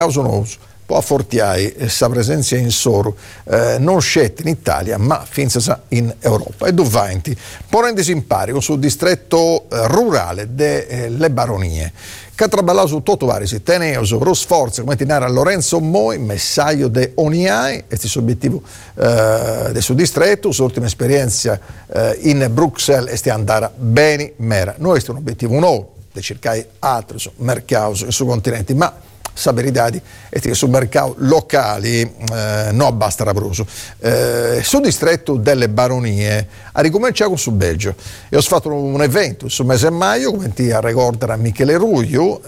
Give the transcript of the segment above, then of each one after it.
sono può affortiare questa presenza in Soru non scelta in Italia ma finza in Europa e doventi ponendosi in pari sul distretto rurale delle Baronie che traballato su tutto vari si teneoso pro sforzo come tinare a Lorenzo Moi messaggio de Oniai e questo obiettivo del suo distretto sua ultima esperienza in Bruxelles e stia andare bene mera noi questo è un obiettivo nuovo di cercare altri mercati su continenti ma sa verità è che sul mercato locali non basta rabroso sul distretto delle Baronie ha ricominciato su Belgio e ho fatto un evento sul mese di maggio come ti a ricordare a Michele Ruglio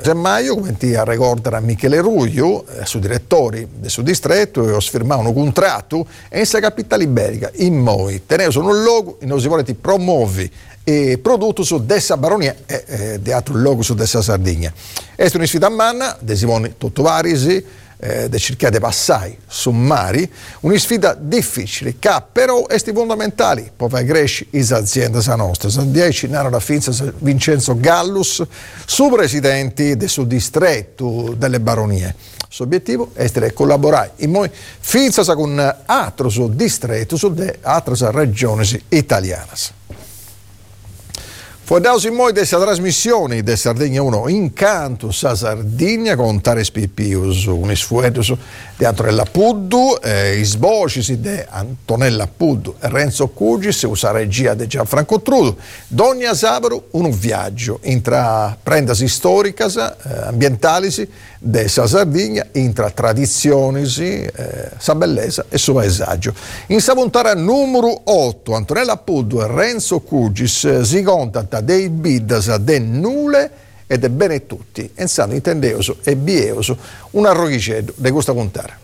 su direttori del suo distretto e ho firmato un contratto e in sa capitale iberica in Moi tenere su un logo in si vuole ti promuovi e prodotto su dessa Baronia e di altro logo su dessa Sardegna. È una sfida a manna, de Simone Tottovarisi, de cercare di passare su mari, una sfida difficile, che però è fondamentale, poi fare crescere le aziende nostre. Sono 10 nano da Finza Vincenzo Gallus, su presidenti del suo distretto delle Baronie. Il suo obiettivo è collaborare in noi Finza con altro suo distretto, su altre regioni italiane. Fuordaus in moi dessa trasmissione de Sardegna 1 incanto sa Sardegna con Tares Pippius, un sfuetus di Antonella Puddu, isbocisi de Antonella Puddu e Renzo Cugis, usa regia de Gianfranco Trudu, Dogna Sabro un viaggio intra prendasi storicas, ambientalisi de sa Sardegna, intra tradizioni, sa bellezza e suo paesaggio. In sa puntata numero 8, Antonella Puddu e Renzo Cugis si contano dei bidas de nule ed è bene tutti, pensando intendeoso e bieoso un arroghiceddo di questa puntata.